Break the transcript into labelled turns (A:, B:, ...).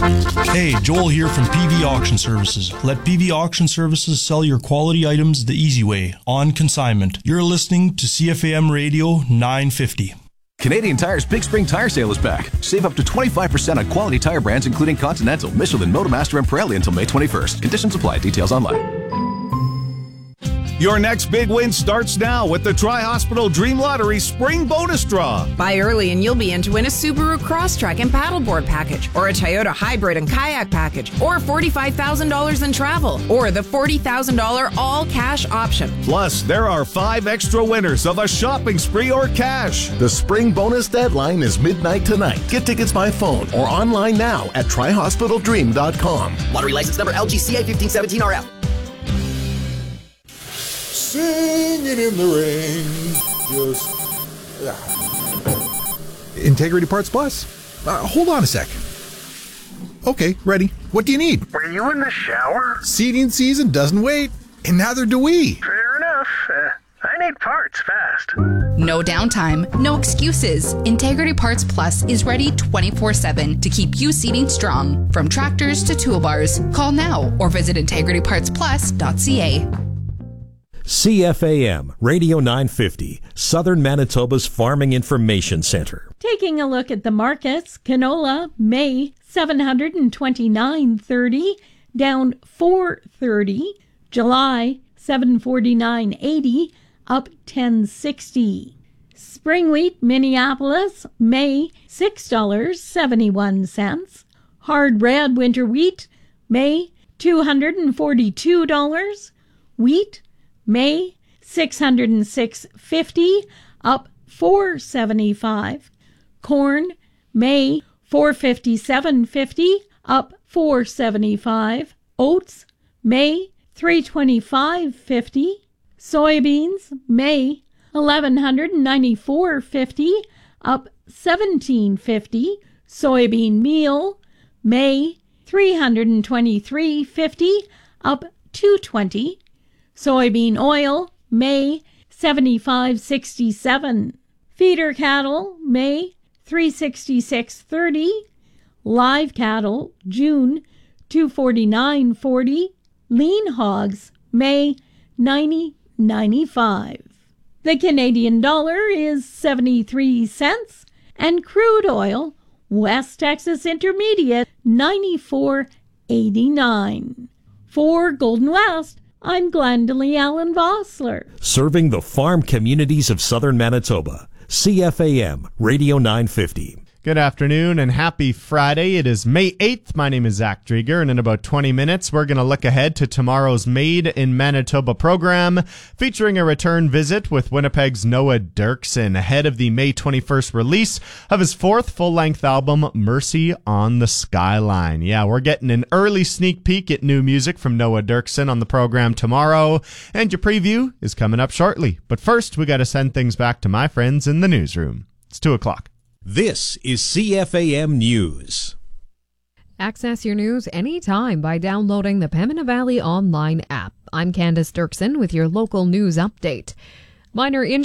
A: Hey, Joel here from PV Auction Services. Let PV Auction Services sell your quality items the easy way, on consignment. You're listening to CFAM Radio 950.
B: Canadian Tire's Big Spring Tire Sale is back. Save up to 25% on quality tire brands including Continental, Michelin, Motomaster, and Pirelli until May 21st. Conditions apply. Details online.
C: Your next big win starts now with the Tri-Hospital Dream Lottery Spring Bonus Draw.
D: Buy early and you'll be in to win a Subaru Crosstrek and paddleboard package, or a Toyota Hybrid and kayak package, or $45,000 in travel, or the $40,000 all-cash option.
C: Plus, there are 5 extra winners of a shopping spree or cash.
E: The spring bonus deadline is midnight tonight. Get tickets by phone or online now at tryhospitaldream.com.
F: Lottery license number LGCA 1517RF.
G: Singing in the rain.
H: Integrity Parts Plus? Hold on a sec. Okay, ready. What do you need?
I: Were you in the shower?
H: Seating season doesn't wait, and neither do we.
I: Fair enough. I need parts fast.
J: No downtime, no excuses. Integrity Parts Plus is ready 24/7 to keep you seating strong. From tractors to toolbars. Call now or visit integritypartsplus.ca.
K: CFAM Radio 950, Southern Manitoba's Farming Information Center.
L: Taking a look at the markets, canola, May, $729.30, down $4.30. July, $749.80, up $10.60. Spring wheat, Minneapolis, May, $6.71. Hard red winter wheat, May, $242. Wheat, May, $606.50, up $4.75. Corn, May, $457.50, up $4.75. Oats, May, $325.50. Soybeans, May, $1,194.50, up $17.50. Soybean meal, May, $323.50, up $2.20. Soybean oil, May, $75.67. Feeder cattle, May, $366.30. Live cattle, June, $249.40. Lean hogs, May, $90.95. The Canadian dollar is 73 cents, and crude oil, West Texas Intermediate, 94.89. For Golden West, I'm Glendalee Allen Vossler.
K: Serving the farm communities of Southern Manitoba. CFAM Radio 950.
M: Good afternoon and happy Friday. It is May 8th. My name is Zach Drieger, and in about 20 minutes, we're going to look ahead to tomorrow's Made in Manitoba program, featuring a return visit with Winnipeg's Noah Derksen ahead of the May 21st release of his 4th full-length album, Mercy on the Skyline. Yeah, we're getting an early sneak peek at new music from Noah Derksen on the program tomorrow, and your preview is coming up shortly. But first, we got to send things back to my friends in the newsroom. It's 2 o'clock.
K: This is CFAM News.
N: Access your news anytime by downloading the Pembina Valley online app. I'm Candace Dirksen with your local news update. Minor injury